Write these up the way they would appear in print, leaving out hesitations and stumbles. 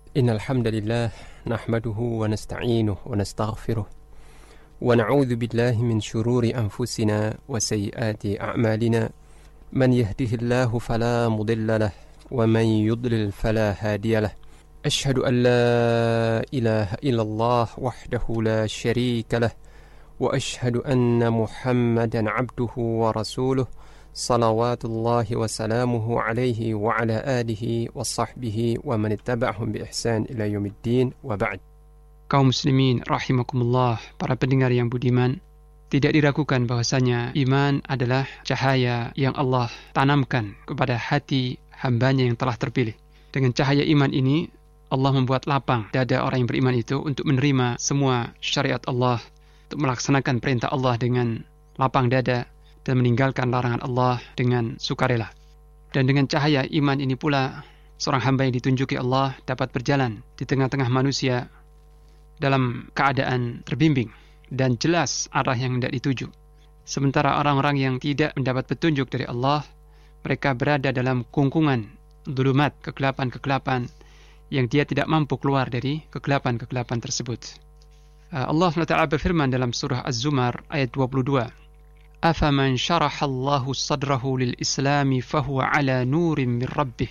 إن الحمد لله نحمده ونستعينه ونستغفره ونعوذ بالله من شرور أنفسنا وسيئات أعمالنا من يهده الله فلا مضل له ومن يضلل فلا هادي له أشهد أن لا إله إلا الله وحده لا شريك له وأشهد أن محمدا عبده ورسوله صلوات الله وسلامه عليه وعلى آله وصحبه ومن اتبعهم بإحسان إلى يوم الدين وبعد. Kaum muslimin rahimakumullah, para pendengar yang budiman, tidak diragukan bahwasanya iman adalah cahaya yang Allah tanamkan kepada hati hambanya yang telah terpilih. Dengan cahaya iman ini, Allah membuat lapang dada orang yang beriman itu untuk menerima semua syariat Allah, untuk melaksanakan perintah Allah dengan lapang dada, dan meninggalkan larangan Allah dengan sukarela. Dan dengan cahaya iman ini pula, seorang hamba yang ditunjuki Allah dapat berjalan di tengah-tengah manusia dalam keadaan terbimbing dan jelas arah yang hendak dituju. Sementara orang-orang yang tidak mendapat petunjuk dari Allah, mereka berada dalam kungkungan dhulumat, kegelapan-kegelapan yang dia tidak mampu keluar dari kegelapan-kegelapan tersebut. Allah SWT berfirman dalam surah Az-Zumar ayat 22, أَفَمَنْ شَرَحَ اللَّهُ صَدْرَهُ لِلْإِسْلَامِ فَهُوَ عَلَى نُورٍ مِّن رَبِّهِ.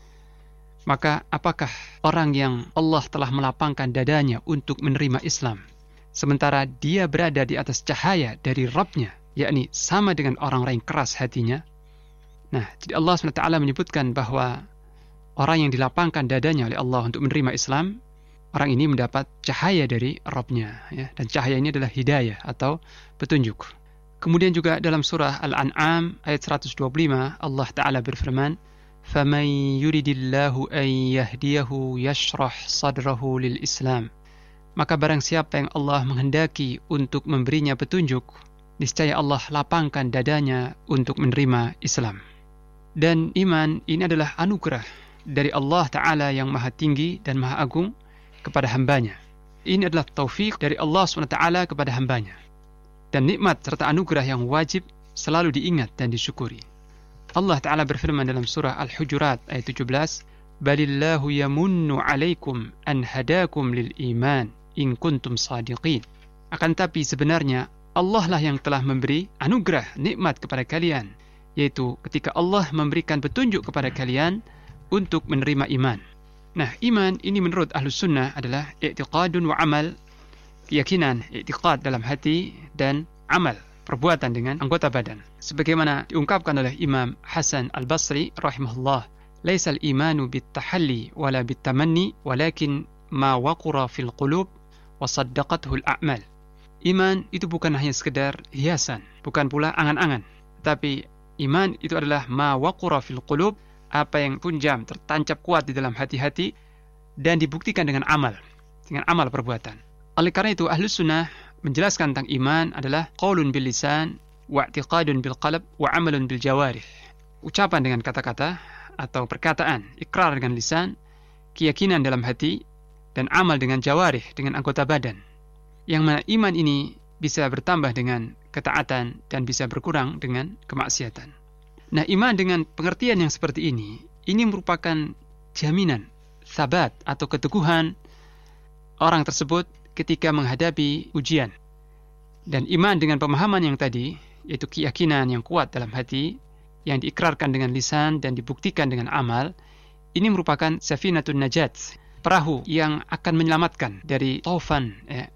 Maka apakah orang yang Allah telah melapangkan dadanya untuk menerima Islam, sementara dia berada di atas cahaya dari Rabb-nya, yakni sama dengan orang-orang yang keras hatinya? Nah, jadi Allah SWT menyebutkan bahwa orang yang dilapangkan dadanya oleh Allah untuk menerima Islam, orang ini mendapat cahaya dari Rabb-nya, ya, dan cahaya ini adalah hidayah atau petunjuk. Kemudian juga dalam surah Al-An'am ayat 125 Allah Ta'ala berfirman, فَمَنْ يُرِدِ اللَّهُ أَنْ يَهْدِيَهُ يَشْرَحْ صَدْرَهُ لِلْإِسْلَامِ. Maka barang siapa yang Allah menghendaki untuk memberinya petunjuk, niscaya Allah lapangkan dadanya untuk menerima Islam. Dan iman ini adalah anugerah dari Allah Ta'ala yang maha tinggi dan maha agung kepada hambanya. Ini adalah taufik dari Allah SWT kepada hambanya, dan nikmat serta anugerah yang wajib selalu diingat dan disyukuri. Allah Ta'ala berfirman dalam surah Al-Hujurat ayat 17, Balillahu yamunnu alaikum an hadakum lil iman in kuntum sadiqin. Akan tapi sebenarnya Allah lah yang telah memberi anugerah nikmat kepada kalian, yaitu ketika Allah memberikan petunjuk kepada kalian untuk menerima iman. Nah, iman ini menurut Ahlus Sunnah adalah i'tiqadun wa amal, keyakinan, i'tiqad dalam hati, dan amal, perbuatan dengan anggota badan. Sebagaimana diungkapkan oleh Imam Hasan Al-Basri rahimahullah, laisal imanu bittahalli wala bittamanni walakin ma waqura fil qulub wa saddaqathu al-a'mal. Iman itu bukan hanya sekedar hiasan, bukan pula angan-angan, tapi iman itu adalah ma waqura fil qulub, apa yang punjam, tertancap kuat di dalam hati-hati dan dibuktikan dengan amal perbuatan. Oleh karena itu, Ahlus Sunnah menjelaskan tentang iman adalah qaulun bil lisan wa i'tiqadun bil qalb wa amalun bil jawarih. Ucapan dengan kata-kata atau perkataan, ikrar dengan lisan, keyakinan dalam hati, dan amal dengan jawarih, dengan anggota badan. Yang mana iman ini bisa bertambah dengan ketaatan dan bisa berkurang dengan kemaksiatan. Nah, iman dengan pengertian yang seperti ini merupakan jaminan sabat atau keteguhan orang tersebut ketika menghadapi ujian. Dan iman dengan pemahaman yang tadi, yaitu keyakinan yang kuat dalam hati, yang diikrarkan dengan lisan dan dibuktikan dengan amal, ini merupakan safinatun najat, perahu yang akan menyelamatkan dari taufan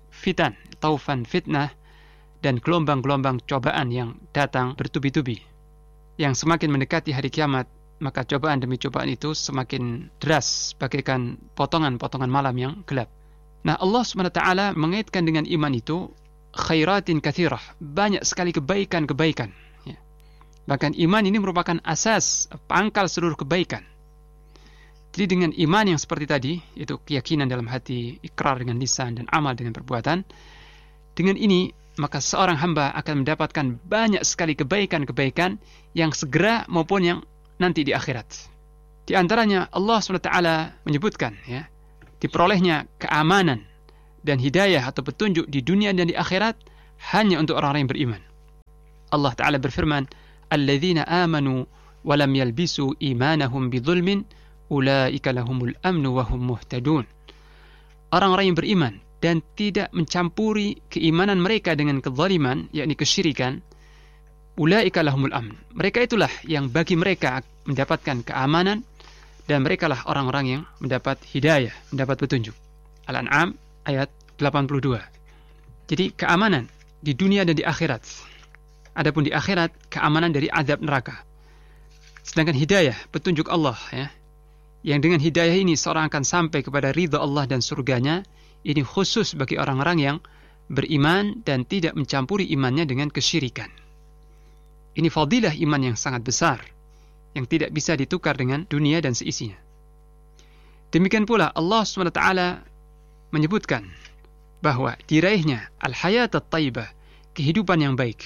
fitnah, dan gelombang-gelombang cobaan yang datang bertubi-tubi. Yang semakin mendekati hari kiamat, maka cobaan demi cobaan itu semakin deras, bagaikan potongan-potongan malam yang gelap. Nah, Allah SWT mengaitkan dengan iman itu khairatin kathirah, banyak sekali kebaikan-kebaikan, ya. Bahkan iman ini merupakan asas, pangkal seluruh kebaikan. Jadi dengan iman yang seperti tadi, yaitu keyakinan dalam hati, ikrar dengan lisan, dan amal dengan perbuatan, dengan ini maka seorang hamba akan mendapatkan banyak sekali kebaikan-kebaikan yang segera maupun yang nanti di akhirat. Di antaranya Allah SWT menyebutkan, ya, diperolehnya keamanan dan hidayah atau petunjuk di dunia dan di akhirat hanya untuk orang-orang yang beriman. Allah Ta'ala berfirman, Alladzina amanu wa lam yalbisu imanahum bidzulmin ulaika lahumul amnu wa hum muhtadun. Orang-orang yang beriman dan tidak mencampuri keimanan mereka dengan kezaliman, yakni kesyirikan, ulaika lahumul amn. Mereka itulah yang bagi mereka mendapatkan keamanan, dan mereka lah orang-orang yang mendapat hidayah, mendapat petunjuk. Al-An'am ayat 82. Jadi keamanan di dunia dan di akhirat. Adapun di akhirat, keamanan dari azab neraka. Sedangkan hidayah, petunjuk Allah, ya, yang dengan hidayah ini seorang akan sampai kepada ridha Allah dan surganya, ini khusus bagi orang-orang yang beriman dan tidak mencampuri imannya dengan kesyirikan. Ini fadilah iman yang sangat besar, yang tidak bisa ditukar dengan dunia dan seisinya. Demikian pula Allah SWT menyebutkan bahwa diraihnya al-hayat at-taibah, kehidupan yang baik,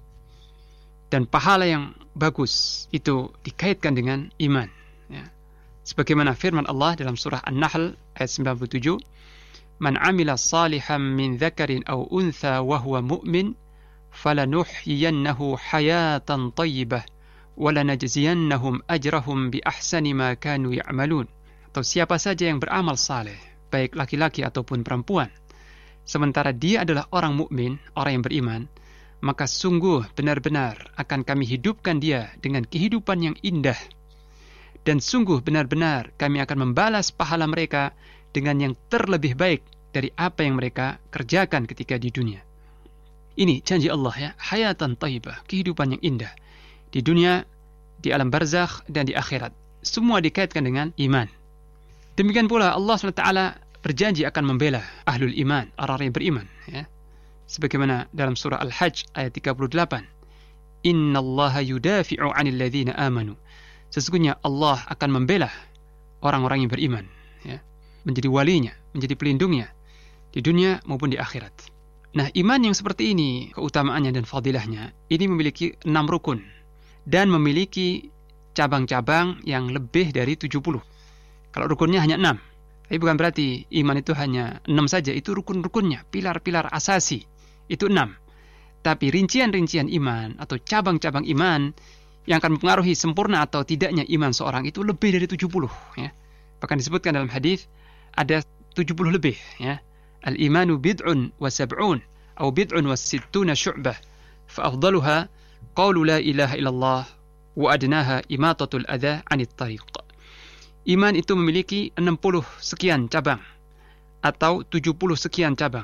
dan pahala yang bagus, itu dikaitkan dengan iman. Ya. Sebagaimana firman Allah dalam surah An-Nahl ayat 97, "Man 'amila salihan min dzakarin aw untha wa huwa mu'min, falanuhyiyannahu hayatan thayyibah wa lanajziyannahum ajrahum bi ahsani ma kanu ya'malun." Atau siapa saja yang beramal saleh, baik laki-laki ataupun perempuan, sementara dia adalah orang mukmin, orang yang beriman, maka sungguh benar-benar akan kami hidupkan dia dengan kehidupan yang indah. Dan sungguh benar-benar kami akan membalas pahala mereka dengan yang terlebih baik dari apa yang mereka kerjakan ketika di dunia. Ini janji Allah, ya, hayatan thayyibah, kehidupan yang indah di dunia, di alam barzakh, dan di akhirat. Semua dikaitkan dengan iman. Demikian pula Allah SWT berjanji akan membela ahlul iman, orang-orang yang beriman, ya. Sebagaimana dalam surah Al-Hajj ayat 38, "Innallaha yudafi'u 'anil ladzina amanu." Sesungguhnya Allah akan membela orang-orang yang beriman, ya, menjadi walinya, menjadi pelindungnya di dunia maupun di akhirat. Nah, iman yang seperti ini, keutamaannya dan fadilahnya, ini memiliki 6 rukun dan memiliki cabang-cabang yang lebih dari 70. Kalau rukunnya hanya 6, tapi bukan berarti iman itu hanya 6 saja, itu rukun-rukunnya, pilar-pilar asasi, itu 6. Tapi rincian-rincian iman atau cabang-cabang iman yang akan mempengaruhi sempurna atau tidaknya iman seorang itu lebih dari 70, ya. Bahkan disebutkan dalam hadis ada 70 lebih, ya. Al-imanu bid'un wa sab'un atau bid'un wa sittuna syu'bah, fa afdaluha qawlu la ilaha illallah wa adnaha imatatul adha 'anit tariq. Iman itu memiliki 60 sekian cabang atau 70 sekian cabang.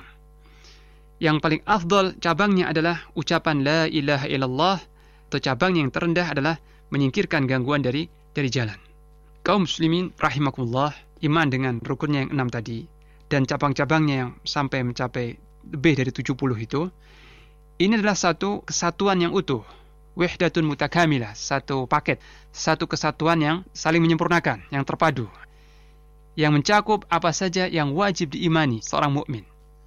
Yang paling afdal cabangnya adalah ucapan la ilaha illallah, atau cabang yang terendah adalah menyingkirkan gangguan dari jalan. Kaum muslimin rahimakumullah, iman dengan rukunnya yang 6 tadi dan cabang-cabangnya yang sampai mencapai lebih dari 70 itu, ini adalah satu kesatuan yang utuh, wahdatun mutakamilah, satu paket, satu kesatuan yang saling menyempurnakan, yang terpadu, yang mencakup apa saja yang wajib diimani seorang mukmin.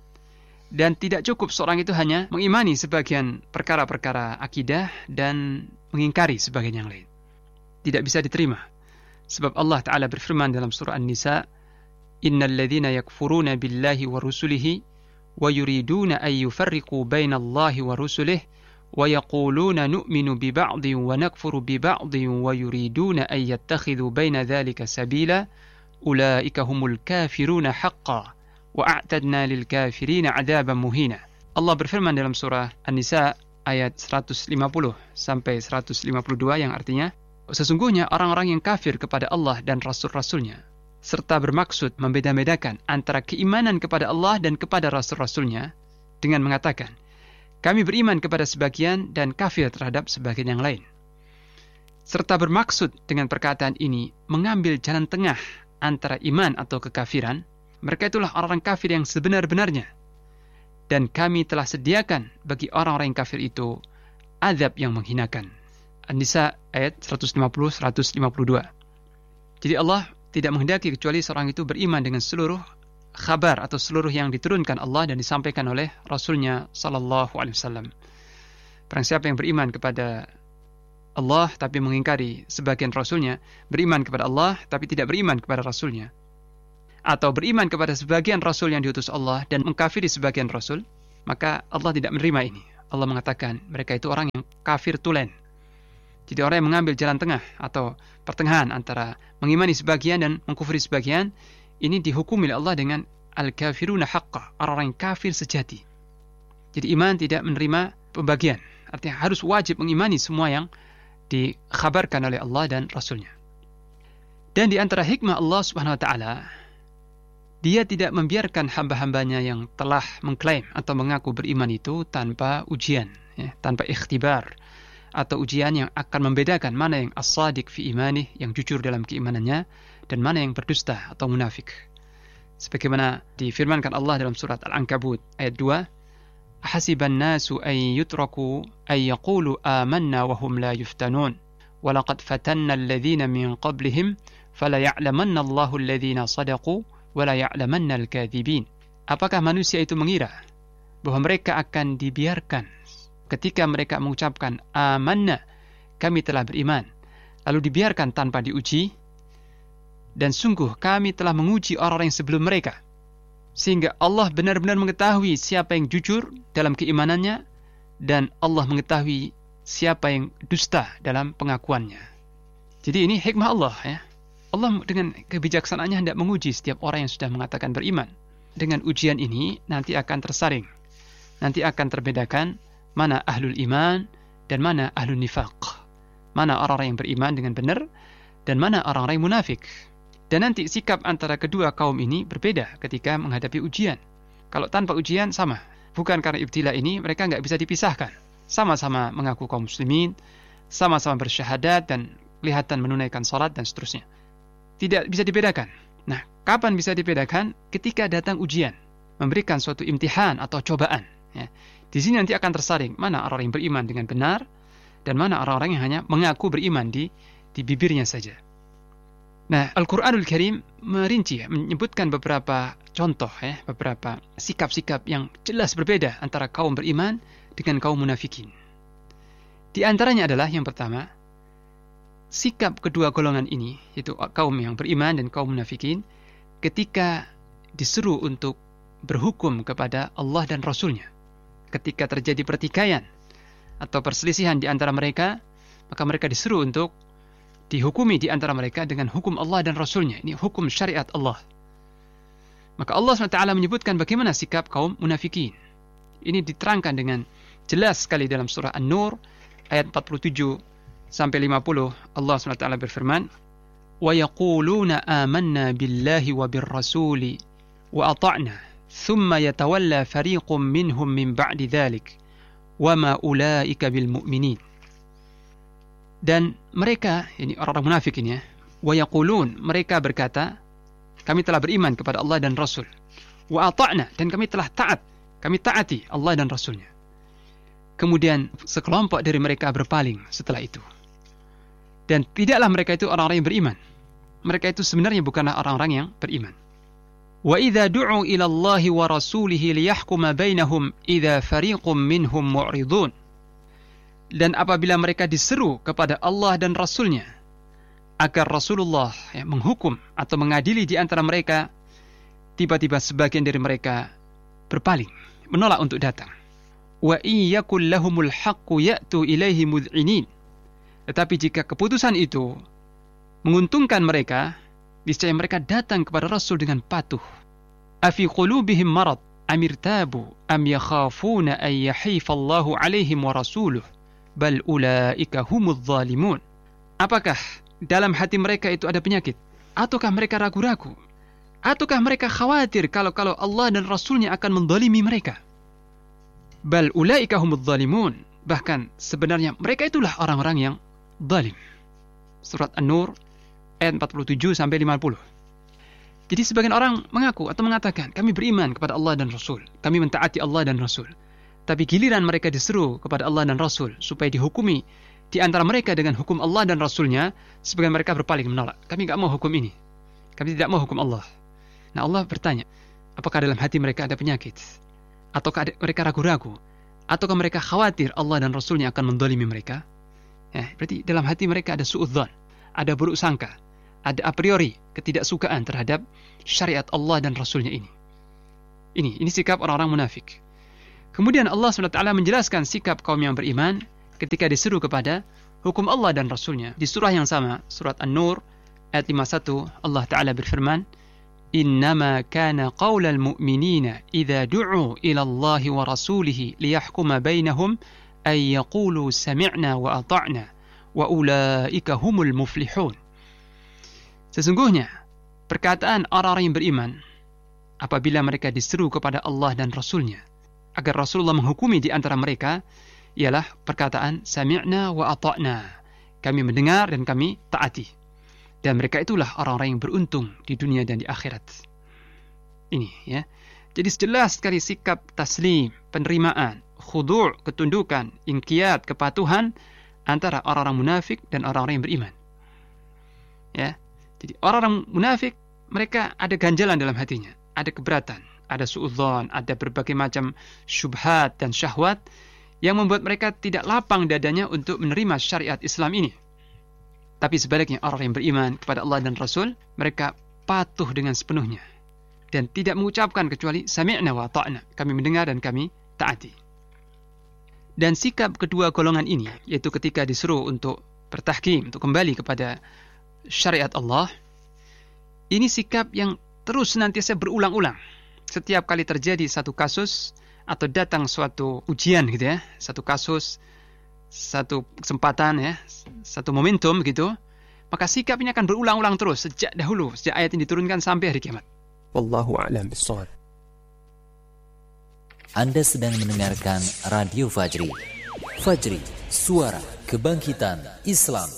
Dan tidak cukup seorang itu hanya mengimani sebagian perkara-perkara akidah dan mengingkari sebagian yang lain. Tidak bisa diterima. Sebab Allah Ta'ala berfirman dalam surah An-Nisa, "Innal ladzina yakfuruna billahi wa rusulihi wa yuriduna an yufarriqu bainallahi wa rusulihi wa yaquluna nu'minu bi ba'dhin wa nakfuru bi ba'dhin wa yuriduna an yattakhidhu baina dzalika sabila ulaika humul kafiruna haqqan wa a'tadna lil kafirina 'adzaban muhina." Allah berfirman dalam surah An-Nisa ayat 150 sampai 152 yang artinya, sesungguhnya orang-orang yang kafir kepada Allah dan rasul-rasulnya serta bermaksud membeda-bedakan antara keimanan kepada Allah dan kepada rasul-rasulnya dengan mengatakan, kami beriman kepada sebagian dan kafir terhadap sebagian yang lain, serta bermaksud dengan perkataan ini mengambil jalan tengah antara iman atau kekafiran, mereka itulah orang-orang kafir yang sebenar-benarnya. Dan kami telah sediakan bagi orang-orang yang kafir itu azab yang menghinakan. An-Nisa ayat 150-152. Jadi Allah tidak menghendaki kecuali seorang itu beriman dengan seluruh khabar atau seluruh yang diturunkan Allah dan disampaikan oleh Rasulnya Sallallahu Alaihi Wasallam. Barang siapa yang beriman kepada Allah tapi mengingkari sebagian Rasulnya, beriman kepada Allah tapi tidak beriman kepada Rasulnya, atau beriman kepada sebagian Rasul yang diutus Allah dan mengkafiri sebagian Rasul, maka Allah tidak menerima ini. Allah mengatakan mereka itu orang yang kafir tulen. Jadi orang yang mengambil jalan tengah atau pertengahan antara mengimani sebagian dan mengkufuri sebagian, ini dihukumi oleh Allah dengan al-kafiruna haqqa, orang-orang yang kafir sejati. Jadi iman tidak menerima pembagian, artinya harus wajib mengimani semua yang dikhabarkan oleh Allah dan Rasulnya. Dan di antara hikmah Allah Subhanahu wa taala, Dia tidak membiarkan hamba-hambanya yang telah mengklaim atau mengaku beriman itu tanpa ujian, tanpa ikhtibar atau ujian yang akan membedakan mana yang as-sadiq fi imanih, yang jujur dalam keimanannya, dan mana yang berdusta atau munafik. Sebagaimana difirmankan Allah dalam surat Al-Ankabut ayat 2, "Hasiban nasu an yutraku ay yaqulu amanna wa hum la yuftanun, wa laqad fatanna alladhina min qablihim, fala ya'lamanna Allahu alladhina sadaqu wa la ya'lamanna al-kadhibin." Apakah manusia itu mengira bahwa mereka akan dibiarkan ketika mereka mengucapkan amanna, kami telah beriman, lalu dibiarkan tanpa diuji? Dan sungguh kami telah menguji orang-orang yang sebelum mereka, sehingga Allah benar-benar mengetahui siapa yang jujur dalam keimanannya, dan Allah mengetahui siapa yang dusta dalam pengakuannya. Jadi ini hikmah Allah, ya. Allah dengan kebijaksanaannya hendak menguji setiap orang yang sudah mengatakan beriman. Dengan ujian ini nanti akan tersaring, nanti akan terbedakan mana ahlul iman dan mana ahlul nifaq, mana orang-orang yang beriman dengan benar dan mana orang-orang yang munafik. Dan nanti sikap antara kedua kaum ini berbeda ketika menghadapi ujian. Kalau tanpa ujian sama, bukan karena ibtila ini mereka nggak bisa dipisahkan, sama-sama mengaku kaum muslimin, sama-sama bersyahadat dan kelihatan menunaikan salat dan seterusnya. Tidak bisa dibedakan. Nah, kapan bisa dibedakan? Ketika datang ujian, memberikan suatu imtihan atau cobaan, ya. Di sini nanti akan tersaring mana orang yang beriman dengan benar dan mana orang-orang yang hanya mengaku beriman di bibirnya saja. Nah, Al-Quranul Karim merinci, menyebutkan beberapa contoh, beberapa sikap-sikap yang jelas berbeda antara kaum beriman dengan kaum munafikin. Di antaranya adalah yang pertama, sikap kedua golongan ini, yaitu kaum yang beriman dan kaum munafikin, ketika diseru untuk berhukum kepada Allah dan Rasulnya. Ketika terjadi pertikaian atau perselisihan di antara mereka, maka mereka disuruh untuk dihukumi di antara mereka dengan hukum Allah dan Rasulnya. Ini hukum syariat Allah. Maka Allah SWT menyebutkan bagaimana sikap kaum munafikin. Ini diterangkan dengan jelas sekali dalam surah An-Nur ayat 47 sampai 50. Allah SWT berfirman, "Wa yaquluna amanna billahi wa birrasuli wa ata'na ثم يتولى فريق منهم من بعد ذلك وما أولئك بالمؤمنين." Dan mereka, ini orang-orang munafik ini, wa yaqulun, mereka berkata, kami telah beriman kepada Allah dan Rasul, wa ata'na, dan kami telah taat, kami taati Allah dan Rasulnya. Kemudian sekelompok dari mereka berpaling setelah itu, dan tidaklah mereka itu orang-orang yang beriman. Mereka itu sebenarnya bukanlah orang-orang yang beriman. وَإِذَا دُعُوا إِلَى اللَّهِ وَرَسُولِهِ لِيَحْكُمَ بَيْنَهُمْ إِذَا فَرِيقٌ مِّنْهُمْ مُعْرِضُونَ. Dan apabila mereka diseru kepada Allah dan Rasulnya agar Rasulullah menghukum atau mengadili di antara mereka, tiba-tiba sebagian dari mereka berpaling, menolak untuk datang. وَإِن يَكُنْ لَهُمُ الْحَقُّ يَأْتُوا إِلَيْهِ مُذْعِنِينَ. Tetapi jika keputusan itu menguntungkan mereka, niscaya mereka datang kepada Rasul dengan patuh. Afi qulubihim marad am irtabu am yakhafuna an yahifallahu alaihim wa rasuluh bal ulaika humudz zalimun. Apakah dalam hati mereka itu ada penyakit? Ataukah mereka ragu-ragu? Ataukah mereka khawatir kalau Allah dan Rasulnya akan menzalimi mereka? Bal ulaika humudz zalimun. Bahkan sebenarnya mereka itulah orang-orang yang zalim. Surat An-Nur ayat 47 sampai 50. Jadi sebagian orang mengaku atau mengatakan, kami beriman kepada Allah dan Rasul, kami mentaati Allah dan Rasul. Tapi giliran mereka diseru kepada Allah dan Rasul supaya dihukumi di antara mereka dengan hukum Allah dan Rasulnya, sebagian mereka berpaling menolak. Kami tidak mau hukum ini. Kami tidak mau hukum Allah. Nah, Allah bertanya, apakah dalam hati mereka ada penyakit? Ataukah mereka ragu-ragu? Ataukah mereka khawatir Allah dan Rasulnya akan menzalimi mereka? Berarti dalam hati mereka ada su'udzan, ada buruk sangka, ada a priori ketidaksukaan terhadap syariat Allah dan Rasulnya ini. Ini sikap orang-orang munafik. Kemudian Allah SWT menjelaskan sikap kaum yang beriman ketika diseru kepada hukum Allah dan Rasulnya. Di surah yang sama, surat An-Nur ayat 51, Allah Ta'ala berfirman, Innama kana qawlal mu'minina idha du'u ila Allahi wa rasulihi liyahkuma bainahum ay yaqulu sami'na wa ata'na wa ulaika humul muflihun. Sesungguhnya perkataan orang-orang yang beriman apabila mereka diseru kepada Allah dan Rasulnya agar Rasulullah menghukumi di antara mereka ialah perkataan sami'na wa ata'na, kami mendengar dan kami taati. Dan mereka itulah orang-orang yang beruntung di dunia dan di akhirat. Ini ya. Jadi jelas sekali sikap taslim, penerimaan, khudu', ketundukan, inqiyad, kepatuhan antara orang-orang munafik dan orang-orang yang beriman. Ya. Jadi orang-orang munafik mereka ada ganjalan dalam hatinya, ada keberatan, ada suudzon, ada berbagai macam syubhat dan syahwat yang membuat mereka tidak lapang dadanya untuk menerima syariat Islam ini. Tapi sebaliknya orang yang beriman kepada Allah dan Rasul, mereka patuh dengan sepenuhnya dan tidak mengucapkan kecuali sami'na wa ta'na, kami mendengar dan kami taati. Dan sikap kedua golongan ini, yaitu ketika disuruh untuk bertahkim, untuk kembali kepada syariat Allah, ini sikap yang terus senantiasa berulang-ulang. Setiap kali terjadi satu kasus atau datang suatu ujian gitu ya, satu kasus, satu kesempatan ya, satu momentum gitu, maka sikap ini akan berulang-ulang terus sejak dahulu, sejak ayat ini diturunkan sampai hari kiamat. Wallahu a'lam bishawab. Anda sedang mendengarkan Radio Fajri. Fajri, suara kebangkitan Islam.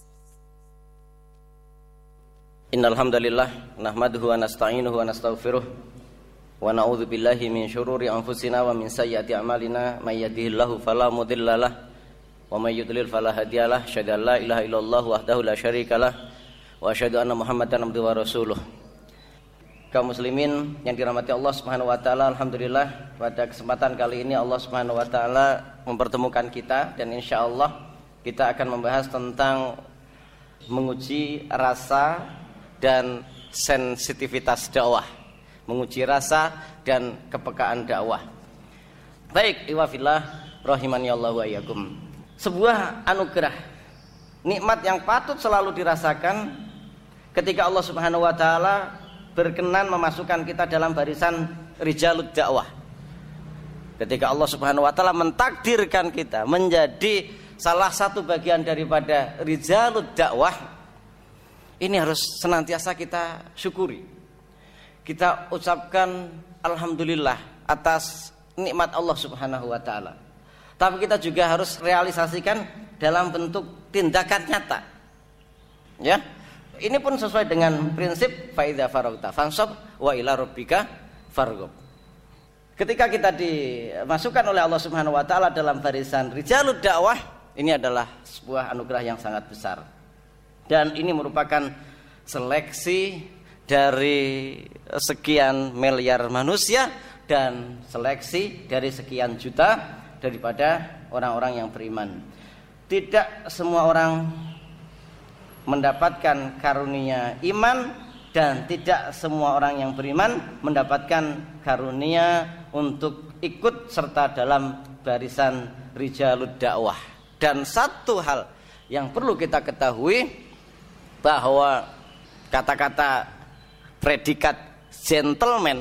Innal hamdalillah nahmaduhu wa nasta'inuhu wa nastaghfiruh wa na'udzu billahi min syururi anfusina wa min sayyiati a'malina may yahdihillahu fala mudhillalah wa may yudlil fala hadiyalah. Asyhadu an la ilaha illallah wahdahu la syarikalah wa asyhadu anna Muhammadan abduhu wa rasuluh. Kaum muslimin yang dirahmati Allah Subhanahu wa taala, alhamdulillah pada kesempatan kali ini Allah Subhanahu wa taala mempertemukan kita dan insyaallah kita akan membahas tentang menguji rasa dan sensitivitas dakwah, menguji rasa dan kepekaan dakwah. Baik, iwafillah rahimani Allah wa iyyakum. Sebuah anugerah, nikmat yang patut selalu dirasakan ketika Allah Subhanahu wa taala berkenan memasukkan kita dalam barisan rijalud dakwah. Ketika Allah Subhanahu wa taala mentakdirkan kita menjadi salah satu bagian daripada rijalud dakwah, ini harus senantiasa kita syukuri. Kita ucapkan alhamdulillah atas nikmat Allah Subhanahu wa taala. Tapi kita juga harus realisasikan dalam bentuk tindakan nyata. Ya. Ini pun sesuai dengan prinsip fa idza faragta fansab wa ila rabbika farghab. Ketika kita dimasukkan oleh Allah Subhanahu wa taala dalam barisan rijalud dakwah, ini adalah sebuah anugerah yang sangat besar. Dan ini merupakan seleksi dari sekian miliar manusia dan seleksi dari sekian juta daripada orang-orang yang beriman. Tidak semua orang mendapatkan karunia iman dan tidak semua orang yang beriman mendapatkan karunia untuk ikut serta dalam barisan rijalud dakwah. Dan satu hal yang perlu kita ketahui, bahwa kata-kata predikat gentleman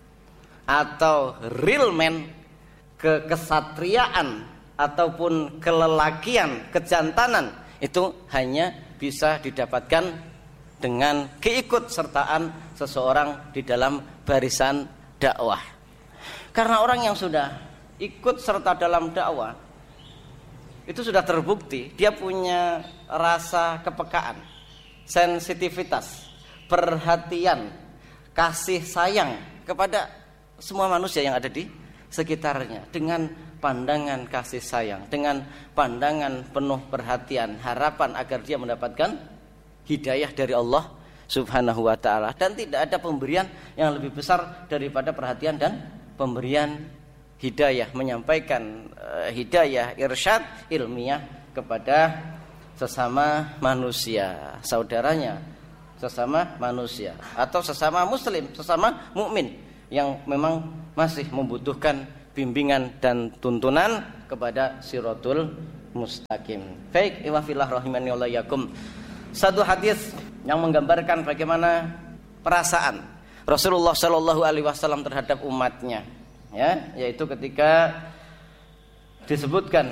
atau real man, kekesatriaan ataupun kelelakian, kejantanan, itu hanya bisa didapatkan dengan keikutsertaan seseorang di dalam barisan dakwah. Karena orang yang sudah ikut serta dalam dakwah itu sudah terbukti dia punya rasa kepekaan, sensitivitas, perhatian, kasih sayang kepada semua manusia yang ada di sekitarnya, dengan pandangan kasih sayang, dengan pandangan penuh perhatian, harapan agar dia mendapatkan hidayah dari Allah Subhanahu wa taala. Dan tidak ada pemberian yang lebih besar daripada perhatian dan pemberian hidayah, menyampaikan hidayah, irsyad ilmiah kepada sesama manusia, saudaranya, sesama manusia atau sesama muslim, sesama mukmin yang memang masih membutuhkan bimbingan dan tuntunan kepada siratul mustaqim. Baik, iwafillah rahimani wa iyyakum. Satu hadis yang menggambarkan bagaimana perasaan Rasulullah Shallallahu Alaihi Wasallam terhadap umatnya, ya, yaitu ketika disebutkan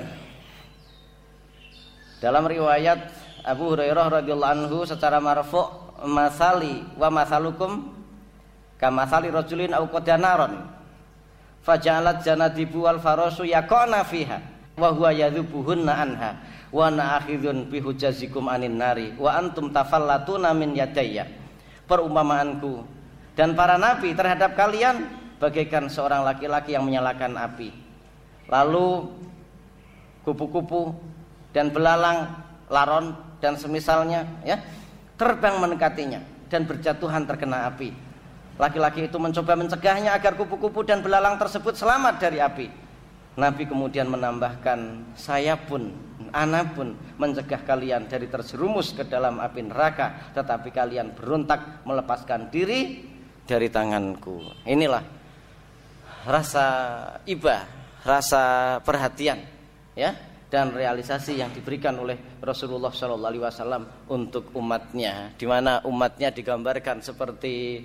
dalam riwayat Abu Hurairah radhiyallahu anhu secara marfu', masali wa masalukum kamasali rajulin aw qadanaron faja'alat janadibu wal farasu yaqana fiha wa huwa yadhubuhunna anha wa ana akhidhun bi hujazikum anin nari wa antum tafallatuna min yadayya. Perumpamaanku dan para nabi terhadap kalian bagaikan seorang laki-laki yang menyalakan api, lalu kupu-kupu dan belalang, laron dan semisalnya, ya, terbang mendekatinya dan berjatuhan terkena api. Laki-laki itu mencoba mencegahnya agar kupu-kupu dan belalang tersebut selamat dari api. Nabi kemudian menambahkan, saya pun, ana pun mencegah kalian dari terjerumus ke dalam api neraka, tetapi kalian berontak melepaskan diri dari tanganku. Inilah rasa ibah, rasa perhatian, ya, dan realisasi yang diberikan oleh Rasulullah Shallallahu Alaihi Wasallam untuk umatnya, di mana umatnya digambarkan seperti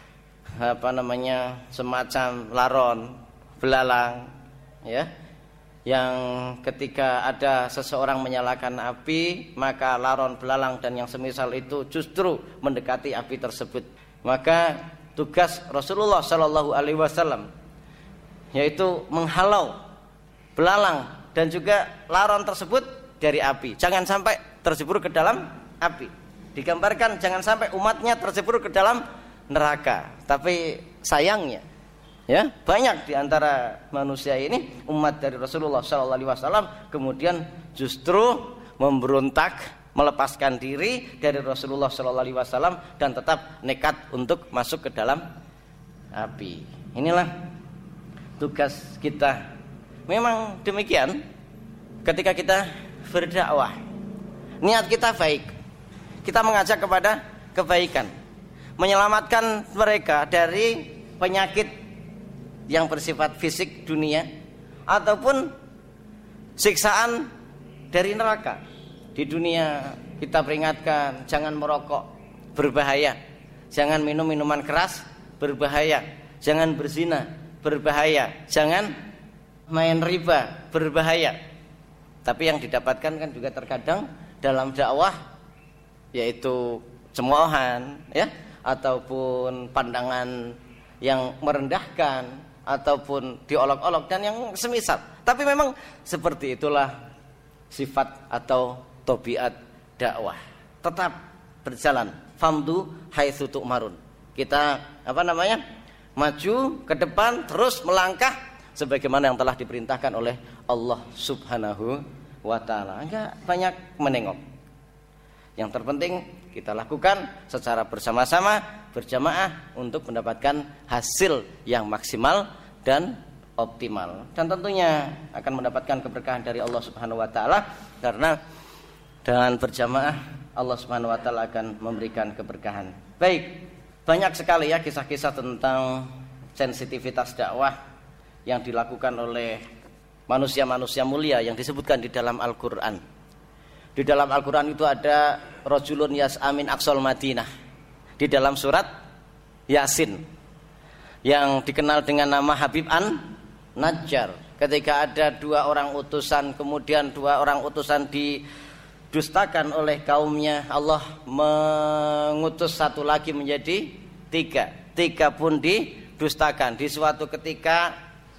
semacam laron, belalang, ya, yang ketika ada seseorang menyalakan api, maka laron, belalang dan yang semisal itu justru mendekati api tersebut. Maka tugas Rasulullah Shallallahu Alaihi Wasallam yaitu menghalau belalang dan juga laron tersebut dari api, jangan sampai terjebur ke dalam api. Digambarkan jangan sampai umatnya terjebur ke dalam neraka. Tapi sayangnya, ya, banyak di antara manusia ini, umat dari Rasulullah Shallallahu Alaihi Wasallam, kemudian justru memberontak, melepaskan diri dari Rasulullah Shallallahu Alaihi Wasallam dan tetap nekat untuk masuk ke dalam api. Inilah tugas kita. Memang demikian ketika kita berdakwah, niat kita baik, kita mengajak kepada kebaikan, menyelamatkan mereka dari penyakit yang bersifat fisik dunia ataupun siksaan dari neraka. Di dunia kita peringatkan jangan merokok, berbahaya, jangan minum minuman keras, berbahaya, jangan berzina, berbahaya, jangan main riba, berbahaya. Tapi yang didapatkan kan juga terkadang dalam dakwah yaitu cemoohan, ya, ataupun pandangan yang merendahkan ataupun diolok-olok dan yang semisal. Tapi memang seperti itulah sifat atau tabiat dakwah. Tetap berjalan, famdu haitsu tu'marun. Kita maju ke depan, terus melangkah sebagaimana yang telah diperintahkan oleh Allah Subhanahu wa taala. Enggak banyak menengok. Yang terpenting kita lakukan secara bersama-sama, berjamaah untuk mendapatkan hasil yang maksimal dan optimal. Dan tentunya akan mendapatkan keberkahan dari Allah Subhanahu wa taala, karena dengan berjamaah Allah Subhanahu wa taala akan memberikan keberkahan. Baik, banyak sekali ya kisah-kisah tentang sensitivitas dakwah yang dilakukan oleh manusia-manusia mulia yang disebutkan di dalam Al-Qur'an. Di dalam Al-Quran itu ada rajulun yas'a min aqsal Madinah di dalam surat Yasin yang dikenal dengan nama Habib an-Najjar. Ketika ada 2 orang utusan, kemudian 2 orang utusan didustakan oleh kaumnya, Allah mengutus 1 lagi menjadi 3 pun didustakan. Di suatu ketika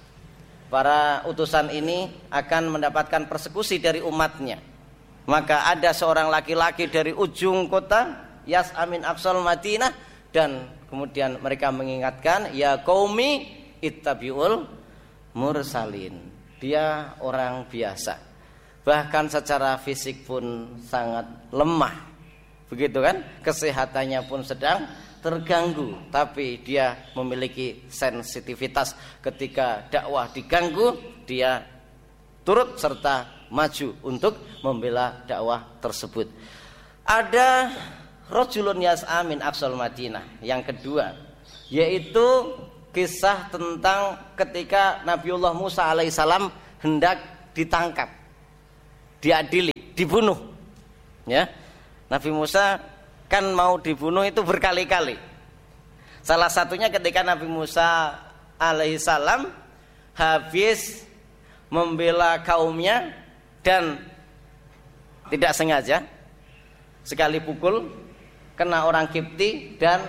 para utusan ini akan mendapatkan persekusi dari umatnya. Maka ada seorang laki-laki dari ujung kota Yas'a min aqsal Madinah, dan kemudian mereka mengingatkan, ya qaumi ittabi'ul mursalin. Dia orang biasa, bahkan secara fisik pun sangat lemah, begitu kan, kesehatannya pun sedang terganggu, tapi dia memiliki sensitivitas. Ketika dakwah diganggu, dia turut serta maju untuk membela dakwah tersebut. Ada rajulun yas'a min aqsal Madinah yang kedua, yaitu kisah tentang ketika Nabiullah Musa alaihissalam hendak ditangkap. diadili, dibunuh. Ya. Nabi Musa kan mau dibunuh itu berkali-kali. Salah satunya ketika Nabi Musa alaihissalam habis membela kaumnya dan tidak sengaja sekali pukul kena orang Kipti dan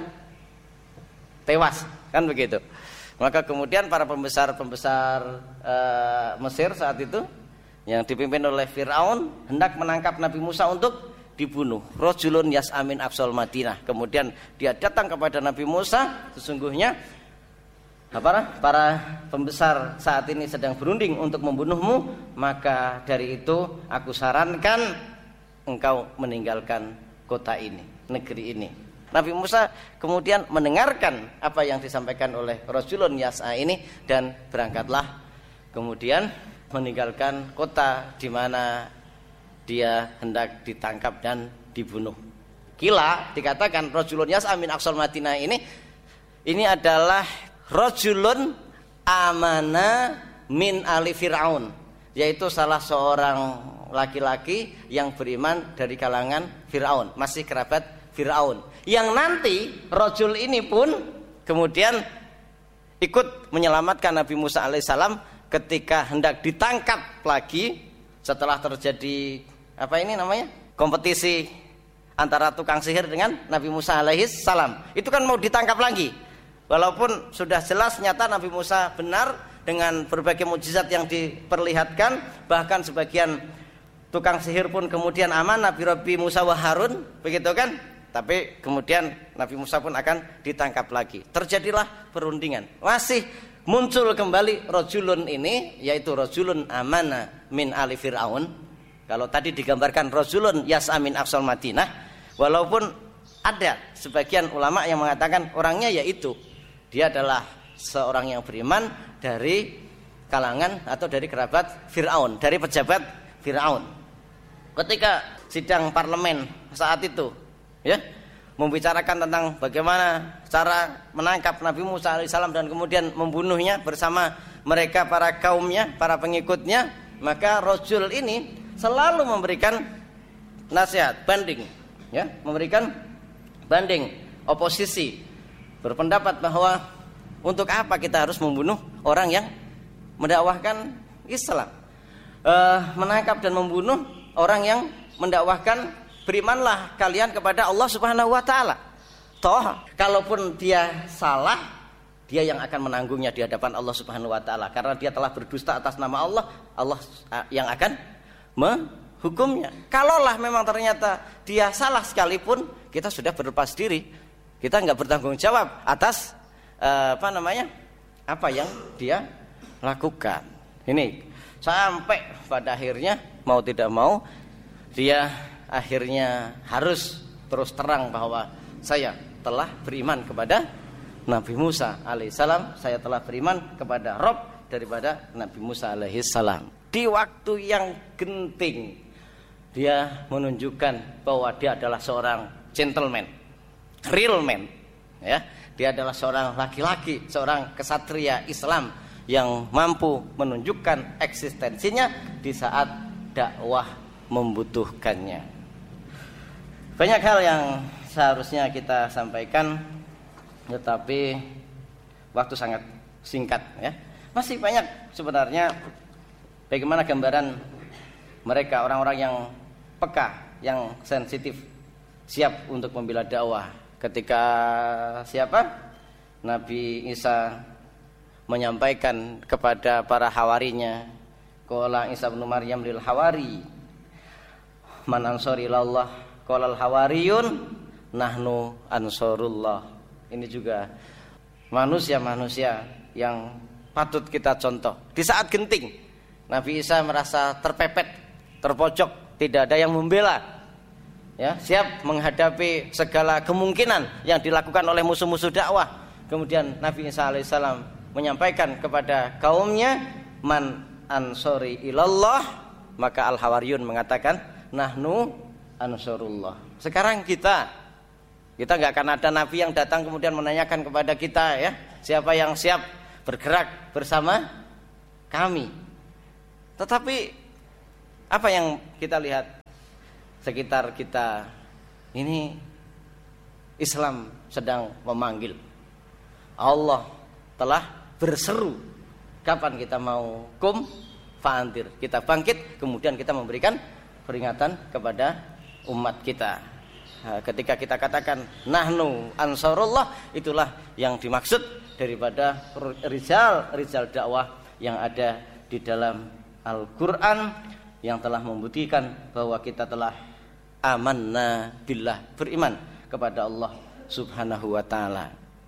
tewas, kan begitu. Maka kemudian para pembesar Mesir saat itu yang dipimpin oleh Fir'aun hendak menangkap Nabi Musa untuk dibunuh. Rajulun yas'a min aqsal Madinah. Kemudian dia datang kepada Nabi Musa, sesungguhnya para pembesar saat ini sedang berunding untuk membunuhmu, maka dari itu aku sarankan engkau meninggalkan kota ini, negeri ini. Nabi Musa kemudian mendengarkan apa yang disampaikan oleh Rajulun yas'a ini dan berangkatlah kemudian meninggalkan kota di mana dia hendak ditangkap dan dibunuh. Kila dikatakan Rajulun yas'a min aqsal Madinah ini adalah rajulun amana min ali Fir'aun, yaitu salah seorang laki-laki yang beriman dari kalangan Fir'aun, masih kerabat Fir'aun, yang nanti rajul ini pun kemudian ikut menyelamatkan Nabi Musa alaihissalam ketika hendak ditangkap lagi setelah terjadi kompetisi antara tukang sihir dengan Nabi Musa alaihissalam. Itu kan mau ditangkap lagi. Walaupun sudah jelas nyata Nabi Musa benar dengan berbagai mukjizat yang diperlihatkan, bahkan sebagian tukang sihir pun kemudian aman, Nabi Musa wa Harun, begitu kan? Tapi kemudian Nabi Musa pun akan ditangkap lagi. Terjadilah perundingan. Masih muncul kembali rajulun ini, yaitu rajulun amana min ali Fir'aun. Kalau tadi digambarkan rajulun yas'a min aqsal Madinah, walaupun ada sebagian ulama yang mengatakan orangnya yaitu dia adalah seorang yang beriman dari kalangan atau dari kerabat Fir'aun, dari pejabat Fir'aun. Ketika sidang parlemen saat itu, ya, membicarakan tentang bagaimana cara menangkap Nabi Musa alaihissalam dan kemudian membunuhnya bersama mereka para kaumnya, para pengikutnya, maka rajul ini selalu memberikan nasihat, banding, ya, memberikan banding, oposisi, berpendapat bahwa untuk apa kita harus membunuh orang yang mendakwahkan Islam, menangkap dan membunuh orang yang mendakwahkan berimanlah kalian kepada Allah Subhanahu wa taala. Toh kalaupun dia salah, dia yang akan menanggungnya di hadapan Allah Subhanahu wa taala karena dia telah berdusta atas nama Allah, Allah yang akan menghukumnya. Kalaulah memang ternyata dia salah sekalipun, kita sudah berlepas diri, kita nggak bertanggung jawab atas apa yang dia lakukan. Ini sampai pada akhirnya mau tidak mau dia akhirnya harus terus terang bahwa saya telah beriman kepada Nabi Musa alaihissalam, saya telah beriman kepada Rabb daripada Nabi Musa alaihissalam. Di waktu yang genting dia menunjukkan bahwa dia adalah seorang gentleman, real man, ya. Dia adalah seorang laki-laki, seorang kesatria Islam yang mampu menunjukkan eksistensinya di saat dakwah membutuhkannya. Banyak hal yang seharusnya kita sampaikan, tetapi waktu sangat singkat, ya. Masih banyak sebenarnya bagaimana gambaran mereka, orang-orang yang peka, yang sensitif, siap untuk membela dakwah. Ketika Nabi Isa menyampaikan kepada para hawarinya, qala Isa bin Maryam lil hawari man ansari ilallah qala al hawariyun nahnu ansarullah. Ini juga manusia-manusia yang patut kita contoh. Di saat genting Nabi Isa merasa terpepet, terpojok, tidak ada yang membela, ya, siap menghadapi segala kemungkinan yang dilakukan oleh musuh-musuh dakwah. Kemudian Nabi Isa alaihissalam menyampaikan kepada kaumnya, man ansori ilallah, maka al-hawariyun mengatakan nahnu ansarullah. Sekarang kita nggak akan ada nabi yang datang kemudian menanyakan kepada kita, ya, siapa yang siap bergerak bersama kami. Tetapi Apa yang kita lihat sekitar kita? Ini Islam sedang memanggil. Allah telah berseru. Kapan kita mau kum fa'andir? Kita bangkit, kemudian kita memberikan peringatan kepada umat kita. Ketika kita katakan nahnu ansarullah, itulah yang dimaksud daripada rijal dakwah yang ada di dalam Al-Quran, yang telah membuktikan bahwa kita telah amanna billah, beriman kepada Allah subhanahu wa ta'ala.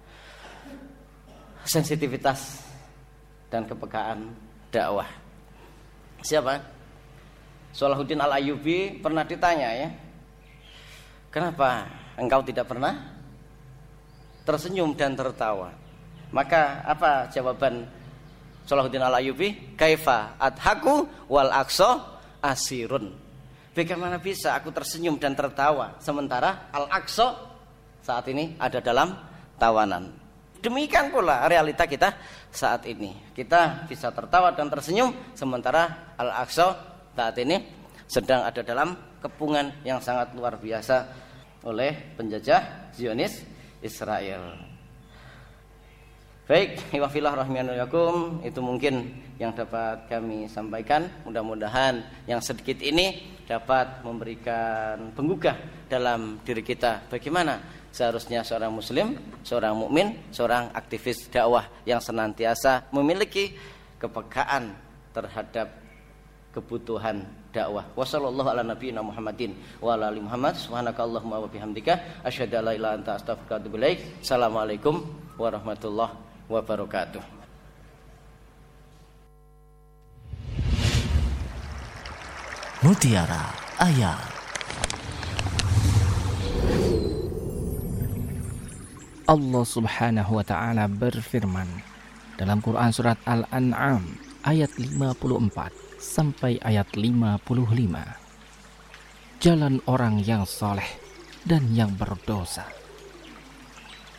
Sensitivitas dan kepekaan dakwah. Siapa? Salahuddin Al-Ayyubi pernah ditanya, ya, kenapa engkau tidak pernah tersenyum dan tertawa? Maka apa jawaban Salahuddin Al-Ayyubi? Kaifa adhaku wal aqsa asirun. Bagaimana bisa aku tersenyum dan tertawa sementara Al-Aqsa saat ini ada dalam tawanan? Demikian pula realita kita saat ini. Kita bisa tertawa dan tersenyum sementara Al-Aqsa saat ini sedang ada dalam kepungan yang sangat luar biasa oleh penjajah Zionis Israel. Baik, iwafillah rahimanallakum, itu mungkin yang dapat kami sampaikan. Mudah-mudahan yang sedikit ini dapat memberikan penggugah dalam diri kita bagaimana seharusnya seorang muslim, seorang mukmin, seorang aktivis dakwah yang senantiasa memiliki kepekaan terhadap kebutuhan dakwah. Wassallallahu ala nabiyina Muhammadin wa ala ali Muhammad. Subhanakallahumma wa bihamdika asyhadu an la ilaha illa anta astaghfiruka wa atubu ilaik. Assalamualaikum warahmatullahi wabarakatuh. Mutiara Ayat. Allah Subhanahu wa taala berfirman dalam Quran surat Al-An'am ayat 54 sampai ayat 55. Jalan orang yang saleh dan yang berdosa